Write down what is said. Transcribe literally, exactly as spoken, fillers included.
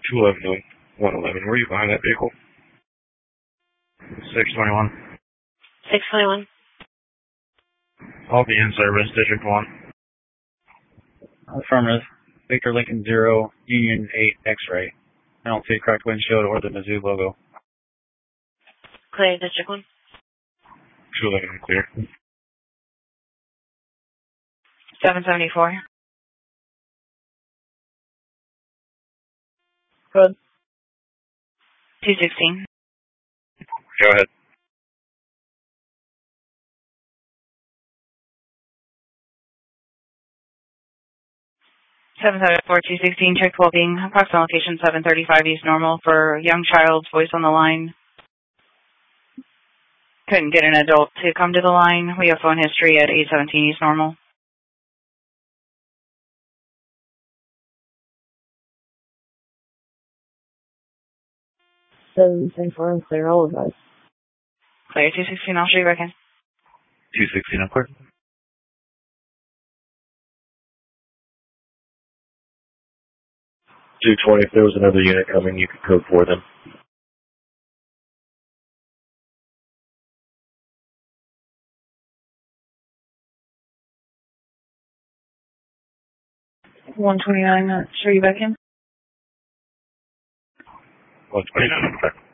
two eleven to one eleven. Were you behind that vehicle? six twenty-one. six twenty-one. I'll be in service, District one. Affirmative. Victor Lincoln zero, Union eight, X-ray. I don't see a cracked windshield or the Mizzou logo. Clear, District one. two eleven, clear. seven seventy-four. Good. two sixteen. Go ahead. seven seventy-four, two sixteen, checked well-being. Approximate location seven thirty-five East Normal for young child, voice on the line. Couldn't get an adult to come to the line. We have phone history at eight seventeen East Normal. seven seventy-four and clear, all of us. Clear, two sixteen, I'll show you back in. two sixteen, I'm clear. two twenty, if there was another unit coming, you could code for them. one twenty-nine, uh, show you back in. one twenty-nine, I'm clear.